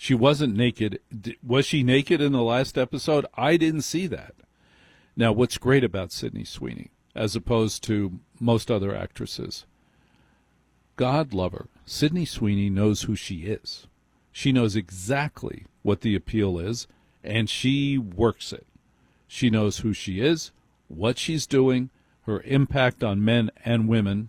She wasn't naked. Was she naked in the last episode? I didn't see that. Now, what's great about Sydney Sweeney, as opposed to most other actresses, God love her, Sydney Sweeney knows who she is. She knows exactly what the appeal is, and she works it. She knows who she is, what she's doing, her impact on men and women,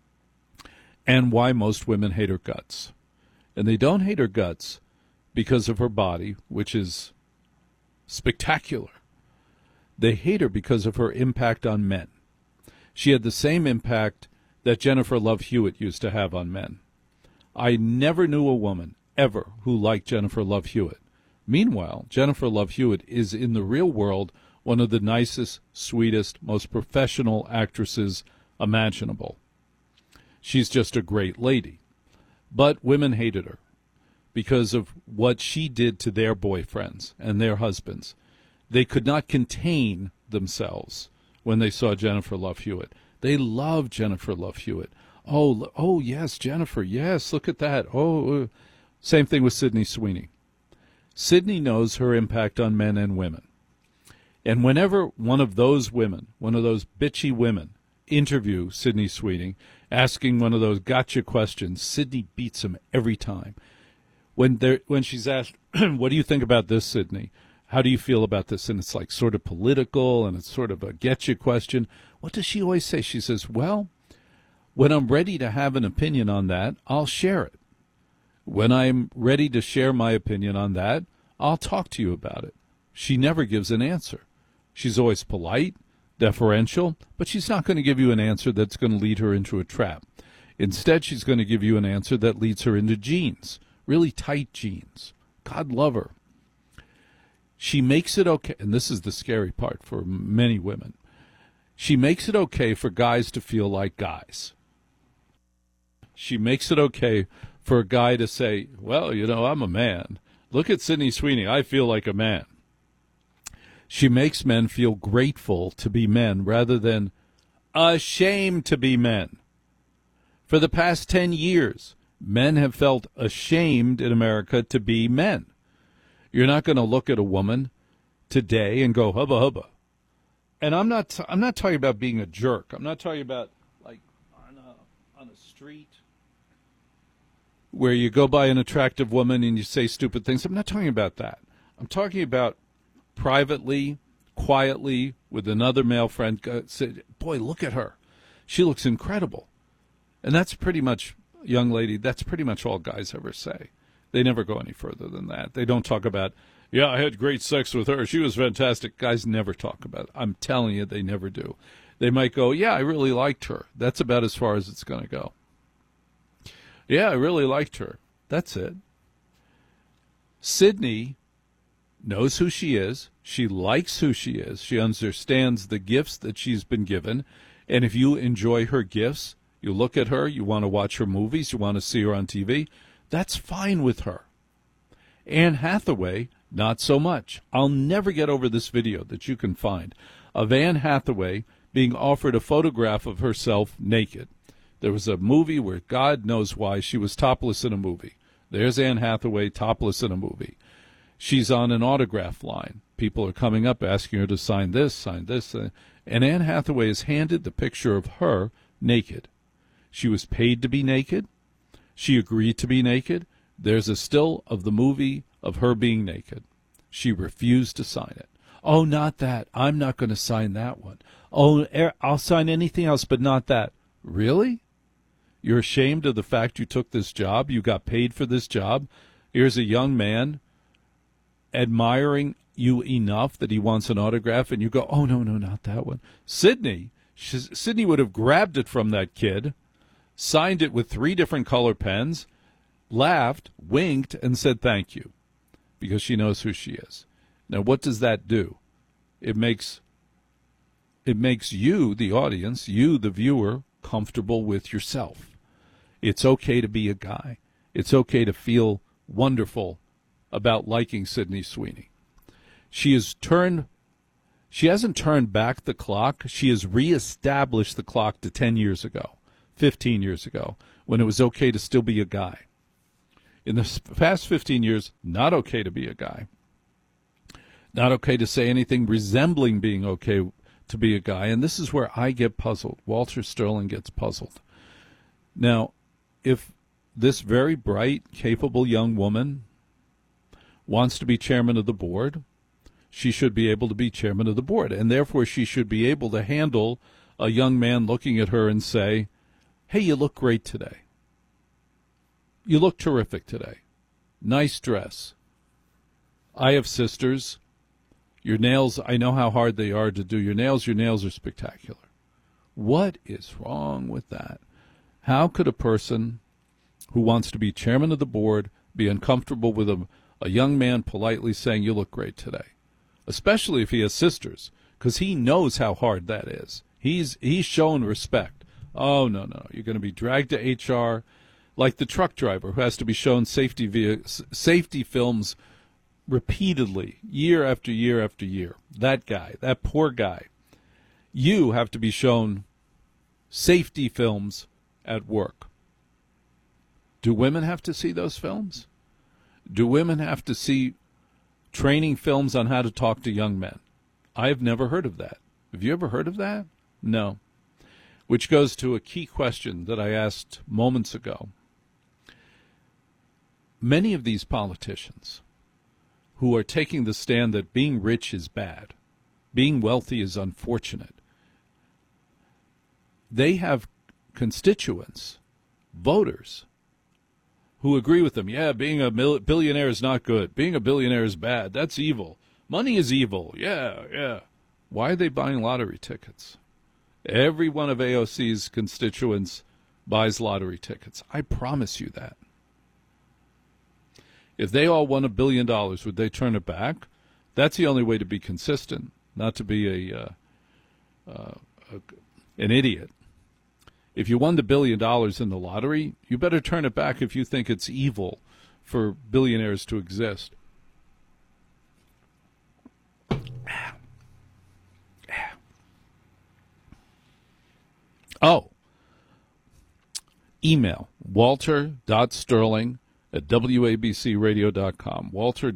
and why most women hate her guts. And they don't hate her guts because of her body, which is spectacular. They hate her because of her impact on men. She had the same impact that Jennifer Love Hewitt used to have on men. I never knew a woman, ever, who liked Jennifer Love Hewitt. Meanwhile, Jennifer Love Hewitt is in the real world one of the nicest, sweetest, most professional actresses imaginable. She's just a great lady. But women hated her because of what she did to their boyfriends and their husbands. They could not contain themselves when they saw Jennifer Love Hewitt. They loved Jennifer Love Hewitt. Oh, yes, Jennifer, yes, look at that. Same thing with Sydney Sweeney. Sydney knows her impact on men and women. And whenever one of those women, one of those bitchy women, interview Sydney Sweeney, asking one of those gotcha questions, Sydney beats him every time. When she's asked, what do you think about this, Sydney? How do you feel about this? And it's like sort of political, and it's sort of a get you question. What does she always say? She says, well, when I'm ready to have an opinion on that, I'll share it. When I'm ready to share my opinion on that, I'll talk to you about it. She never gives an answer. She's always polite, deferential, but she's not going to give you an answer that's going to lead her into a trap. Instead, she's going to give you an answer that leads her into jeans, really tight jeans. God love her. She makes it okay, and this is the scary part for many women. She makes it okay for guys to feel like guys. She makes it okay for a guy to say, well, I'm a man. Look at Sydney Sweeney. I feel like a man. She makes men feel grateful to be men rather than ashamed to be men. For the past 10 years, men have felt ashamed in America to be men. You're not going to look at a woman today and go, hubba, hubba. And I'm not talking about being a jerk. I'm not talking about, like, on a street where you go by an attractive woman and you say stupid things. I'm not talking about that. I'm talking about privately, quietly, with another male friend, say, boy, look at her. She looks incredible. And that's pretty much, young lady, that's pretty much all guys ever say. They never go any further than that. They don't talk about, yeah, I had great sex with her. She was fantastic. Guys never talk about it. I'm telling you, they never do. They might go, yeah, I really liked her. That's about as far as it's going to go. Yeah, I really liked her. That's it. Sydney knows who she is. She likes who she is. She understands the gifts that she's been given. And if you enjoy her gifts, you look at her, you want to watch her movies, you want to see her on TV, that's fine with her. Anne Hathaway, not so much. I'll never get over this video that you can find of Anne Hathaway being offered a photograph of herself naked. There was a movie where God knows why she was topless in a movie. There's Anne Hathaway topless in a movie. She's on an autograph line. People are coming up asking her to sign this, and Anne Hathaway is handed the picture of her naked. She was paid to be naked. She agreed to be naked. There's a still of the movie of her being naked. She refused to sign it. Oh, not that. I'm not going to sign that one. Oh, I'll sign anything else, but not that. Really? You're ashamed of the fact you took this job? You got paid for this job? Here's a young man admiring you enough that he wants an autograph, and you go, oh, no, not that one. Sydney would have grabbed it from that kid, signed it with 3 different color pens, laughed, winked, and said thank you, because she knows who she is. Now, what does that do? It makes you, the audience, you, the viewer, comfortable with yourself. It's okay to be a guy. It's okay to feel wonderful about liking Sydney Sweeney. She hasn't turned back the clock. She has reestablished the clock to 10 years ago, 15 years ago, when it was okay to still be a guy. In the past 15 years, not okay to be a guy. Not okay to say anything resembling being okay to be a guy. And this is where I get puzzled. Walter Sterling gets puzzled. Now, if this very bright, capable young woman wants to be chairman of the board, she should be able to be chairman of the board. And therefore, she should be able to handle a young man looking at her and say, hey, you look great today. You look terrific today. Nice dress. I have sisters. Your nails, I know how hard they are to do your nails. Your nails are spectacular. What is wrong with that? How could a person who wants to be chairman of the board be uncomfortable with a young man politely saying, you look great today? Especially if he has sisters, because he knows how hard that is. He's shown respect. Oh, no. You're going to be dragged to HR like the truck driver who has to be shown safety films repeatedly, year after year after year. That guy, that poor guy. You have to be shown safety films at work. Do women have to see those films? Do women have to see training films on how to talk to young men? I've never heard of that. Have you ever heard of that? No. Which goes to a key question that I asked moments ago. Many of these politicians who are taking the stand that being rich is bad, being wealthy is unfortunate, they have constituents, voters, who agree with them. Yeah, being a billionaire is not good. Being a billionaire is bad. That's evil. Money is evil. Yeah. Why are they buying lottery tickets? Every one of AOC's constituents buys lottery tickets. I promise you that. If they all won $1 billion, would they turn it back? That's the only way to be consistent, not to be an idiot. If you won the $1 billion in the lottery, you better turn it back if you think it's evil for billionaires to exist. Oh, email walter.sterling@wabcradio.com.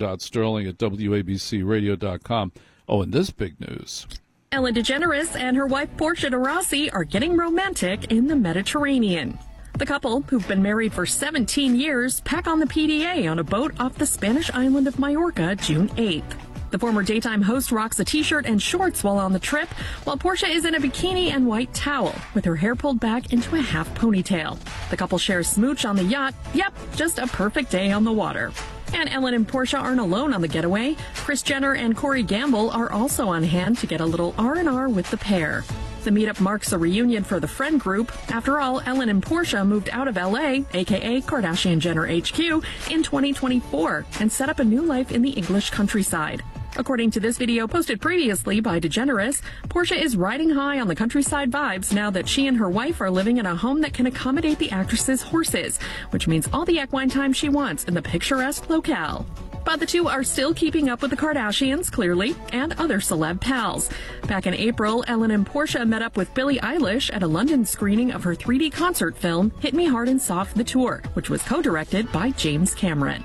walter.sterling@wabcradio.com. Oh, and this big news. Ellen DeGeneres and her wife Portia de Rossi are getting romantic in the Mediterranean. The couple, who've been married for 17 years, pack on the PDA on a boat off the Spanish island of Majorca June 8th. The former daytime host rocks a t-shirt and shorts while on the trip, while Portia is in a bikini and white towel, with her hair pulled back into a half ponytail. The couple shares smooch on the yacht. Yep, just a perfect day on the water. And Ellen and Portia aren't alone on the getaway. Kris Jenner and Corey Gamble are also on hand to get a little R&R with the pair. The meetup marks a reunion for the friend group. After all, Ellen and Portia moved out of L.A., a.k.a. Kardashian-Jenner HQ, in 2024 and set up a new life in the English countryside. According to this video posted previously by DeGeneres, Portia is riding high on the countryside vibes now that she and her wife are living in a home that can accommodate the actress's horses, which means all the equine time she wants in the picturesque locale. But the two are still keeping up with the Kardashians, clearly, and other celeb pals. Back in April, Ellen and Portia met up with Billie Eilish at a London screening of her 3D concert film, Hit Me Hard and Soft the Tour, which was co-directed by James Cameron.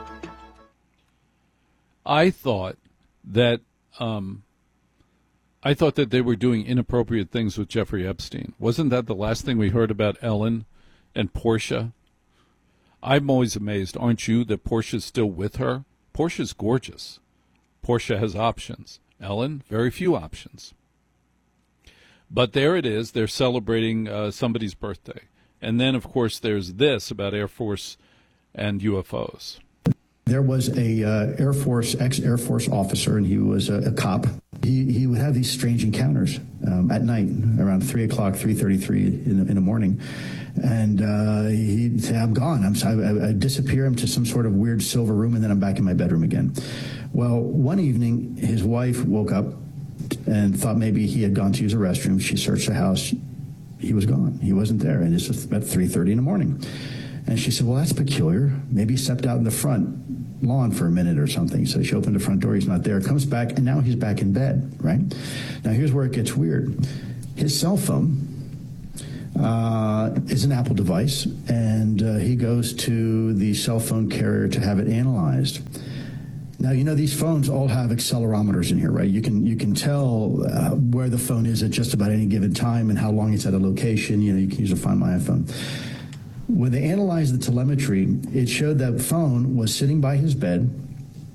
I thought that they were doing inappropriate things with Jeffrey Epstein. Wasn't that the last thing we heard about Ellen and Portia? I'm always amazed, aren't you, that Portia's still with her? Portia's gorgeous. Portia has options. Ellen, very few options. But there it is. They're celebrating somebody's birthday. And then, of course, there's this about Air Force and UFOs. There was a ex-Air Force officer, and he was a cop. He would have these strange encounters at night, around 3 o'clock, 3:33 in the morning. And he'd say, I'm gone. I disappear into some sort of weird silver room, and then I'm back in my bedroom again. Well, one evening, his wife woke up and thought maybe he had gone to use a restroom. She searched the house. He was gone. He wasn't there. And this was about 3:30 in the morning. And she said, well, that's peculiar. Maybe he stepped out in the front lawn for a minute or something. So she opened the front door. He's not there. Comes back, and now he's back in bed, right? Now, here's where it gets weird. His cell phone is an Apple device, and he goes to the cell phone carrier to have it analyzed. Now, these phones all have accelerometers in here, right? You can tell where the phone is at just about any given time and how long it's at a location. You can use a Find My iPhone. When they analyzed the telemetry, it showed that phone was sitting by his bed